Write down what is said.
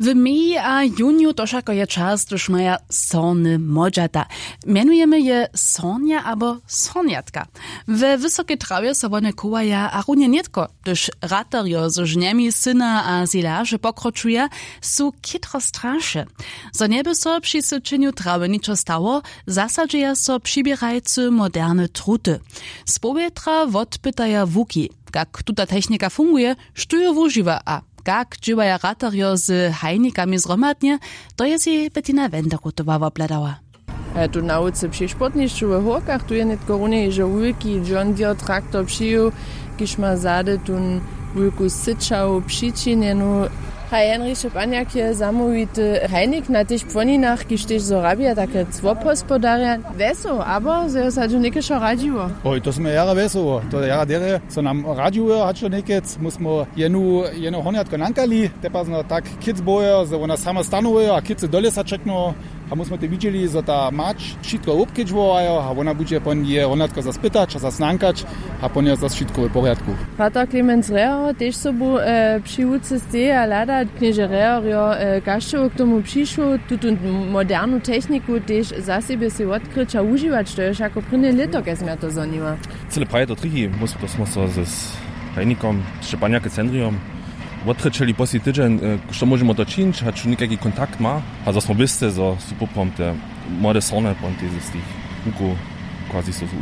W maju a juniu to všako je čas, gdyż maja sony modżata. Mianujemy je sonia albo soniatka. We wysokiej trawie so one kołaja a runie nietko, gdyż raterio z żniami syna a zilarze pokroczuje, su kitro strasze. Zo nieby so przy syczyniu trawy niczo stało, zasadzieja so przybierajcy moderne truty. Z powietra odpytaja wuki, jak tuta technika funguje, sztuje wużywa a jak dźiwaja raterio z hajnikami zromadnie, to jest jej Bettina Wenderutowa obladała. Tu nauce przy sportniczych horkach, tu je netko runie, że wielki John Deere traktor przyjął, kiż ma zade tu wielku syczał przyczynenu. Henryk Paniak je zamówity hajnik na tych płoninach, kiż też zorabia takie cwopospodarja. Weso, aber se sa tu niekeszo radziło. Oj, to sme jara wesoło. To jara dere, co nam radziło, hacz to niekec, musmo jeno horniatko nankali, tepas no tak kic boje, że ona sama stanuje, a kicy dole sa czekno. A musimy te widzieli, że ta macz wszystko upkiczwowają, a ona będzie po nie horniatko zaspytać, zasnankać, a po nie zas wszystko w porządku. Pater Clemens Reher też sobu przyucy z a lada knieże Reher gaszczowo k tomu przyszło, tu modernu techniku też za siebie się odkrycia używać, to już jako prynny litok jest mnie to zoniła. Cyle praje to trichy, musimy to z hajnikom, Szczepaniakie centrium, odkryczyli poslý tydzień, co możemy to czynić, a czy nikaki kontakt ma, a zasmo byste, że super te młode sone, po tych z tych łuku quasi so